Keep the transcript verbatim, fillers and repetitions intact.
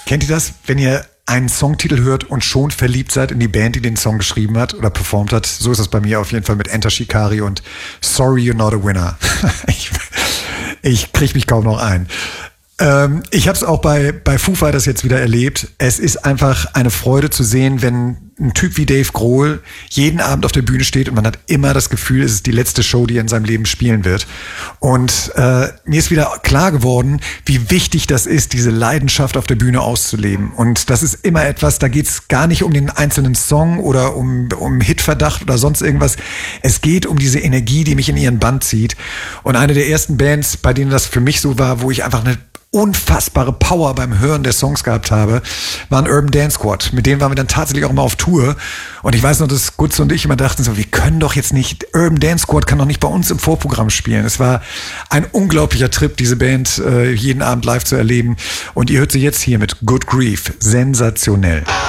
Kennt ihr das, wenn ihr einen Songtitel hört und schon verliebt seid in die Band, die den Song geschrieben hat oder performt hat? So ist das bei mir auf jeden Fall mit Enter Shikari und Sorry You're Not a Winner. ich, ich krieg mich kaum noch ein. Ähm, ich habe es auch bei, bei Foo Fighters jetzt wieder erlebt. Es ist einfach eine Freude zu sehen, wenn ein Typ wie Dave Grohl jeden Abend auf der Bühne steht und man hat immer das Gefühl, es ist die letzte Show, die er in seinem Leben spielen wird. Und äh, mir ist wieder klar geworden, wie wichtig das ist, diese Leidenschaft auf der Bühne auszuleben. Und das ist immer etwas, da geht es gar nicht um den einzelnen Song oder um, um Hitverdacht oder sonst irgendwas. Es geht um diese Energie, die mich in ihren Band zieht. Und eine der ersten Bands, bei denen das für mich so war, wo ich einfach eine unfassbare Power beim Hören der Songs gehabt habe, waren Urban Dance Squad. Mit denen waren wir dann tatsächlich auch mal auf Tour. Und ich weiß noch, dass Gutze und ich immer dachten so, wir können doch jetzt nicht, Urban Dance Squad kann doch nicht bei uns im Vorprogramm spielen. Es war ein unglaublicher Trip, diese Band äh, jeden Abend live zu erleben. Und ihr hört sie jetzt hier mit Good Grief. Sensationell.